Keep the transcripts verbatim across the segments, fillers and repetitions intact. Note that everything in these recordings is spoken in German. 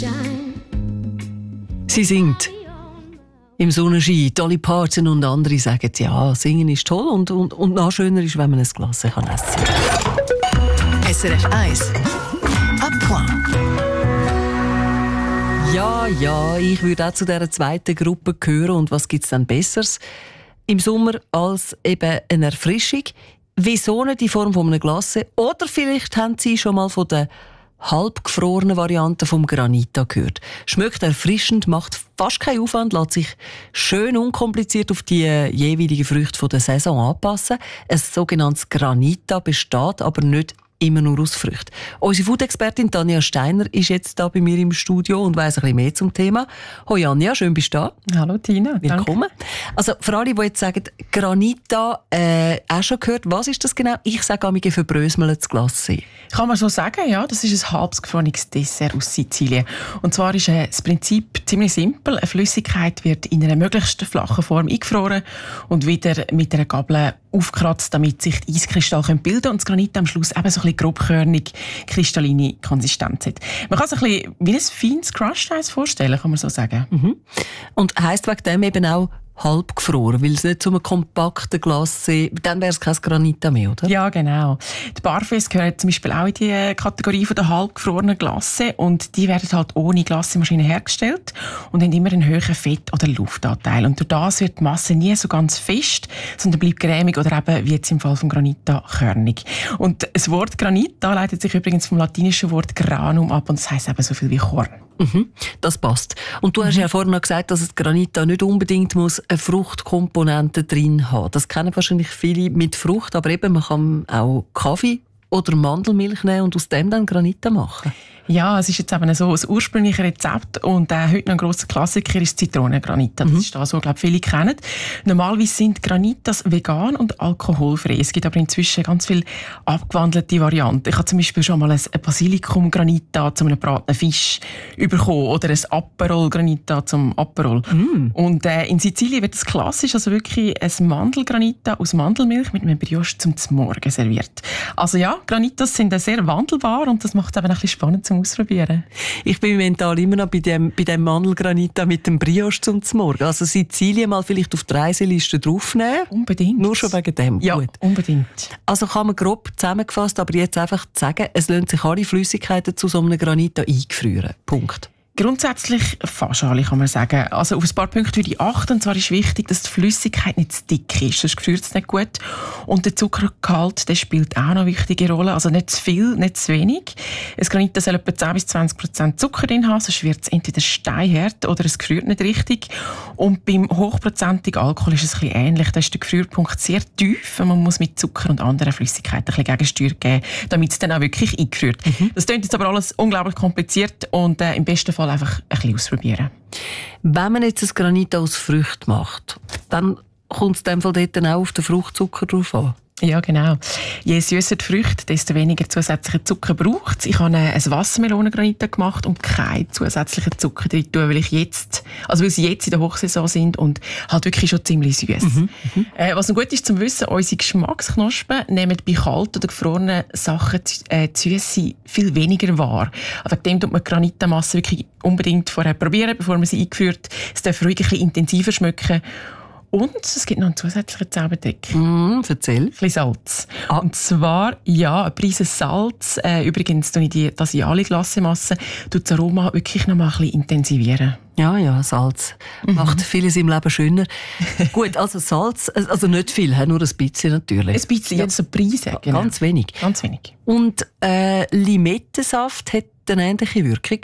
Sie singt im Sonnenschein. Dolly Parton und andere sagen, ja, singen ist toll und, und, und noch schöner ist, wenn man ein Glas kann essen kann. S R F eins. Appoint. Ja, ja, ich würde auch zu dieser zweiten Gruppe gehören. Und was gibt es denn Besseres im Sommer als eben eine Erfrischung? Wieso nicht in Form von einem Glas? Oder vielleicht haben Sie schon mal von der halbgefrorenen Variante vom Granita gehört. Schmeckt erfrischend, macht fast keinen Aufwand, lässt sich schön unkompliziert auf die jeweiligen Früchte der Saison anpassen. Ein sogenanntes Granita besteht aber nicht immer nur aus Früchten. Unsere Food-Expertin Tanja Steiner ist jetzt da bei mir im Studio und weiss ein bisschen mehr zum Thema. Hoi Anja, schön bist du da. Hallo Tina. Willkommen. Danke. Also für alle, die jetzt sagen, Granita, äh, auch schon gehört, was ist das genau? Ich sage einmal verbröseltes Glacé. Kann man so sagen, ja. Das ist ein halbes gefrorenes Dessert aus Sizilien. Und zwar ist äh, das Prinzip ziemlich simpel. Eine Flüssigkeit wird in einer möglichst flachen Form eingefroren und wieder mit einer Gabel aufkratzt, damit sich die Eiskristalle bilden können und das Granit am Schluss eben so ein bisschen grobkörnig, kristalline Konsistenz hat. Man kann sich ein bisschen wie ein feines Crushed Eis vorstellen, kann man so sagen. Mhm. Und heisst wegen dem eben auch halb gefroren, weil es nicht zu einem kompakten Glacé, dann wäre es kein Granita mehr, oder? Ja, genau. Die Parfaits gehören zum Beispiel auch in die Kategorie der halbgefrorenen Glacé und die werden halt ohne Glacémaschine hergestellt und haben immer einen hohen Fett- oder Luftanteil. Und durch das wird die Masse nie so ganz fest, sondern bleibt cremig oder eben, wie jetzt im Fall von Granita, körnig. Und das Wort Granita leitet sich übrigens vom latinischen Wort granum ab und das heisst eben so viel wie Korn. Mhm, das passt. Und du hast ja vorhin noch gesagt, dass das Granita nicht unbedingt muss eine Fruchtkomponente drin haben. Das kennen wahrscheinlich viele mit Frucht, aber eben man kann auch Kaffee oder Mandelmilch nehmen und aus dem dann Granita machen. Ja, es ist jetzt eben so ein ursprüngliches Rezept und äh, heute noch ein grosser Klassiker ist Zitronengranita. Das mhm. ist das, was glaube viele kennen. Normalerweise sind Granitas vegan und alkoholfrei. Es gibt aber inzwischen ganz viele abgewandelte Varianten. Ich habe zum Beispiel schon mal ein Basilikum-Granita zu einem gebratenen Fisch bekommen oder ein Aperol-Granita zum Aperol. Mhm. Und äh, in Sizilien wird es klassisch, also wirklich ein Mandelgranita aus Mandelmilch mit einem Brioche zum Morgen serviert. Also ja, Granitas sind sehr wandelbar und das macht es eben ein bisschen spannend zum Ausprobieren. Ich bin mental immer noch bei dem, bei dem Mandelgranita mit dem Brioche zum Morgen. Also Sizilien mal vielleicht auf die Reiseliste draufnehmen. Unbedingt. Nur schon wegen dem. Ja, gut. Unbedingt. Also kann man grob zusammengefasst, aber jetzt einfach sagen, es lohnt sich alle Flüssigkeiten zu so einem Granita eingefrieren. Punkt. Grundsätzlich fast alle, kann man sagen. Also auf ein paar Punkte würde ich achten. Und zwar ist wichtig, dass die Flüssigkeit nicht zu dick ist, sonst gefriert es nicht gut. Und der Zuckergehalt, der spielt auch noch eine wichtige Rolle. Also nicht zu viel, nicht zu wenig. Ein Granita soll etwa zehn bis zwanzig Prozent Zucker drin haben, sonst wird es entweder steinhart oder es gefriert nicht richtig. Und beim hochprozentigen Alkohol ist es ein bisschen ähnlich. Da ist der Gefrierpunkt sehr tief. Man muss mit Zucker und anderen Flüssigkeiten ein bisschen Gegensteuer geben, damit es dann auch wirklich eingefriert. Mhm. Das klingt jetzt aber alles unglaublich kompliziert und äh, im besten Fall einfach ein bisschen ausprobieren. Wenn man jetzt ein Granita aus Früchten macht, dann kommt es in dem Fall dort dann auch auf den Fruchtzucker drauf an. Ja, genau. Je süsser die Früchte, desto weniger zusätzlichen Zucker braucht es. Ich habe ein Wassermelonengranita gemacht und keinen zusätzlichen Zucker drin tun, weil ich jetzt, also weil sie jetzt in der Hochsaison sind und halt wirklich schon ziemlich süß. Mhm, äh, was noch gut ist zum Wissen, unsere Geschmacksknospen nehmen bei kalten oder gefrorenen Sachen äh, die Süße viel weniger wahr. Wegen dem tut man Granitamasse wirklich unbedingt vorher probieren, bevor man sie eingeführt. Es darf ruhig ein bisschen intensiver schmecken. Und es gibt noch einen zusätzlichen Zaubertrick. Mm, erzähl. Ein bisschen Salz. Ah. Und zwar, ja, ein Prise Salz. Äh, übrigens tue ich die Asiali-Glacemasse, tut das Aroma wirklich noch mal ein bisschen intensivieren. Ja, ja, Salz mhm. macht vieles im Leben schöner. Gut, also Salz, also nicht viel, nur ein bisschen natürlich. Ein bisschen, ja, so eine Prise. Genau. Ganz wenig. Ganz wenig. Und äh, Limettensaft hat eine ähnliche Wirkung?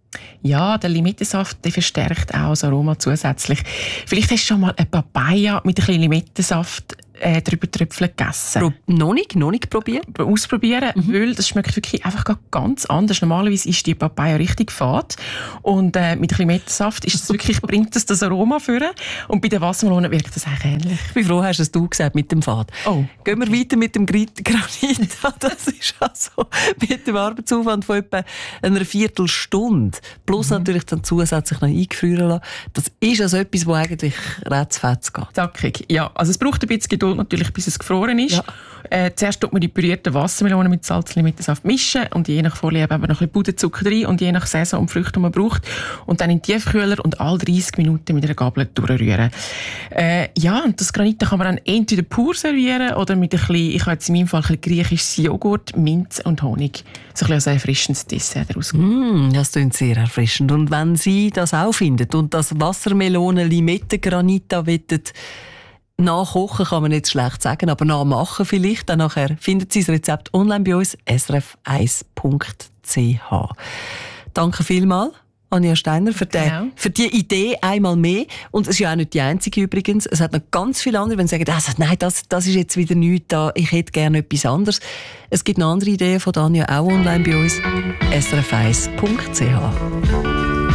Ja, der Limettensaft, der verstärkt auch das Aroma zusätzlich. Vielleicht hast du schon mal eine Papaya mit ein bisschen Limettensaft äh, drüber tröpfeln gegessen. Pro- noch nicht, noch nicht probiert? Ausprobieren, mhm. weil das schmeckt wirklich einfach ganz anders. Normalerweise ist die Papaya richtig fad und äh, mit ein bisschen Limettensaft ist es wirklich, bringt es das Aroma vor. Und bei den Wassermelonen wirkt das eigentlich ähnlich. Ich bin froh, hast es du gesagt mit dem Fad. Oh. Gehen wir weiter mit dem Granita. Das ist also mit dem Arbeitsaufwand von etwa einer Viertelstunde plus mhm. natürlich dann zusätzlich noch eingefrieren lassen. Das ist also etwas, das eigentlich ratzfatz geht. Zackig. Ja, also es braucht ein bisschen Geduld Geduld natürlich, bis es gefroren ist. Ja. Äh, zuerst tut man die pürierten Wassermelonen mit Salz und Limettensaft mischen und je nach Vorliebe aber noch ein bisschen Puderzucker rein und je nach Saison und Früchte, die man braucht. Und dann in den Tiefkühler und alle dreißig Minuten mit einer Gabel durchrühren. Äh, ja, und das Granit kann man dann entweder pur servieren oder mit ein bisschen, ich habe jetzt in meinem Fall ein bisschen griechisches Joghurt, Minze und Honig. So ein bisschen ein erfrischendes Dessert daraus. Mm, das klingt sehr erfrischend. Und wenn Sie das auch finden und das Wassermelonen-Limette-Granit da wollen, nachkochen kann man jetzt schlecht sagen, aber nachmachen vielleicht. Dann nachher finden Sie das Rezept online bei uns, s r f eins punkt c h. Danke vielmals, Anja Steiner, für, den, genau. für die Idee einmal mehr. Und es ist ja auch nicht die einzige übrigens. Es hat noch ganz viele andere, die sagen, also, nein, das, das ist jetzt wieder nichts da, ich hätte gerne etwas anderes. Es gibt noch andere Ideen von Anja, auch online bei uns, s r f eins punkt c h.